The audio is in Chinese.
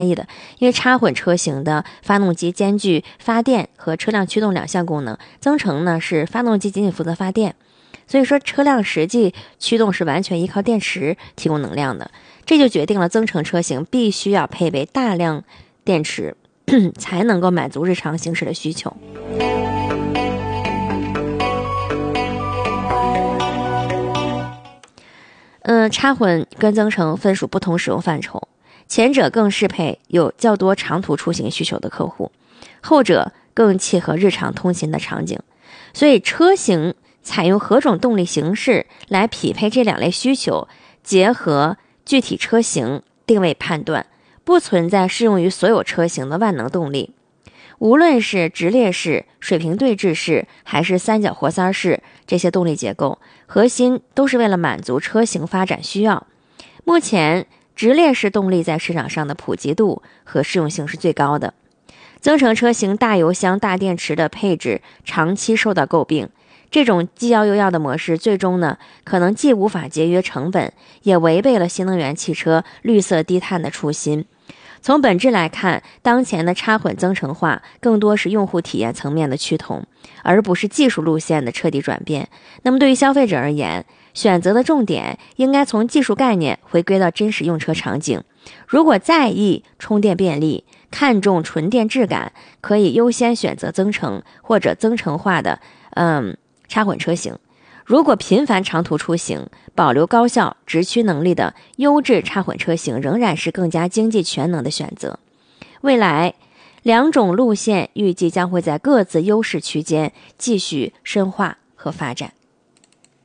意的，因为插混车型的发动机兼具发电和车辆驱动两项功能，增程呢是发动机仅仅负责发电，所以说车辆实际驱动是完全依靠电池提供能量的，这就决定了增程车型必须要配备大量电池才能够满足日常行驶的需求。插混跟增程分属不同使用范畴，前者更适配有较多长途出行需求的客户，后者更契合日常通勤的场景。所以车型采用何种动力形式来匹配这两类需求，结合具体车型定位判断，不存在适用于所有车型的万能动力。无论是直列式、水平对置式还是三角活塞式，这些动力结构核心都是为了满足车型发展需要。目前直列式动力在市场上的普及度和适用性是最高的。增程车型大油箱大电池的配置长期受到诟病，这种既要又要的模式最终呢，可能既无法节约成本，也违背了新能源汽车绿色低碳的初心。从本质来看，当前的插混增程化更多是用户体验层面的趋同，而不是技术路线的彻底转变。那么对于消费者而言，选择的重点应该从技术概念回归到真实用车场景。如果在意充电便利，看重纯电质感，可以优先选择增程或者增程化的插混车型。如果频繁长途出行，保留高效直驱能力的优质插混车型仍然是更加经济全能的选择。未来两种路线预计将会在各自优势区间继续深化和发展。